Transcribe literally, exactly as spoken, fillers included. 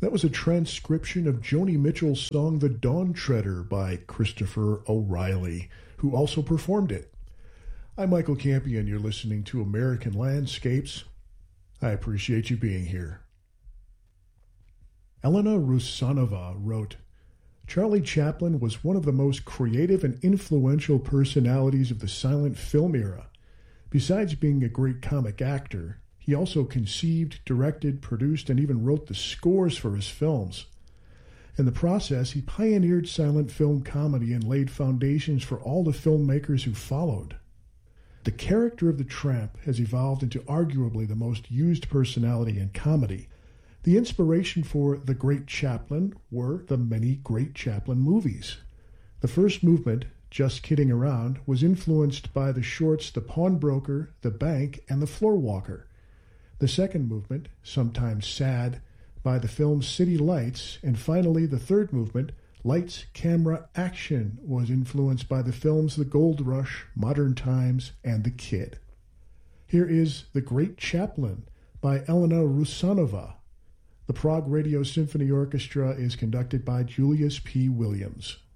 That was a transcription of Joni Mitchell's song The Dawn Treader by Christopher O'Reilly, who also performed it. I'm Michael Campion. You're listening to American Landscapes. I appreciate you being here. Elena Rusanova wrote, Charlie Chaplin was one of the most creative and influential personalities of the silent film era. Besides being a great comic actor, he also conceived, directed, produced, and even wrote the scores for his films. In the process, he pioneered silent film comedy and laid foundations for all the filmmakers who followed. The character of the tramp has evolved into arguably the most used personality in comedy. The inspiration for The Great Chaplin were the many Great Chaplin movies. The first movement, Just Kidding Around, was influenced by the shorts The Pawnbroker, The Bank, and The Floorwalker. The second movement, Sometimes Sad, by the film City Lights, and finally the third movement, Lights, Camera, Action, was influenced by the films The Gold Rush, Modern Times, and The Kid. Here is The Great Chaplin by Elena Rusanova. The Prague Radio Symphony Orchestra is conducted by Julius P. Williams.